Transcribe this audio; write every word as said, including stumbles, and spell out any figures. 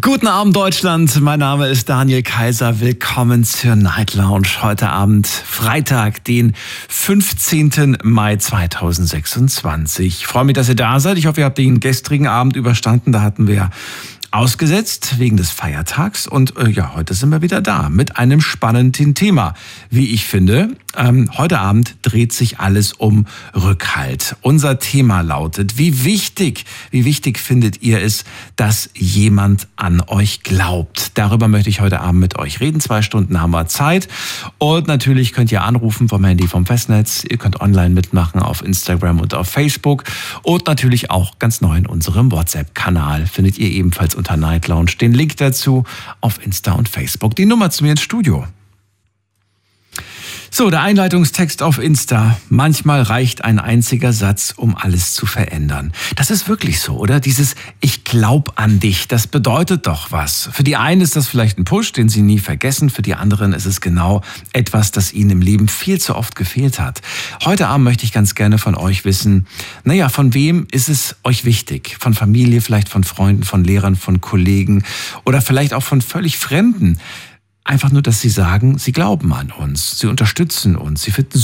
Guten Abend Deutschland, mein Name ist Daniel Kaiser, willkommen zur Night Lounge. Heute Abend, Freitag, den fünfzehnten Mai zweitausendsechsundzwanzig. Ich freue mich, dass ihr da seid. Ich hoffe, ihr habt den gestrigen Abend überstanden. Da hatten wir ausgesetzt wegen des Feiertags und äh, ja, heute sind wir wieder da mit einem spannenden Thema, wie ich finde. Ähm, heute Abend dreht sich alles um Rückhalt. Unser Thema lautet, wie wichtig, wie wichtig findet ihr es, dass jemand an euch glaubt? Darüber möchte ich heute Abend mit euch reden. Zwei Stunden haben wir Zeit und natürlich könnt ihr anrufen vom Handy, vom Festnetz. Ihr könnt online mitmachen auf Instagram und auf Facebook und natürlich auch ganz neu in unserem WhatsApp-Kanal findet ihr ebenfalls unter Night Lounge den Link dazu auf Insta und Facebook. Die Nummer zu mir ins Studio. So, der Einleitungstext auf Insta. Manchmal reicht ein einziger Satz, um alles zu verändern. Das ist wirklich so, oder? Dieses Ich glaub an dich, das bedeutet doch was. Für die einen ist das vielleicht ein Push, den sie nie vergessen. Für die anderen ist es genau etwas, das ihnen im Leben viel zu oft gefehlt hat. Heute Abend möchte ich ganz gerne von euch wissen, naja, von wem ist es euch wichtig? Von Familie, vielleicht von Freunden, von Lehrern, von Kollegen oder vielleicht auch von völlig Fremden. Einfach nur, dass sie sagen, sie glauben an uns, sie unterstützen uns, sie finden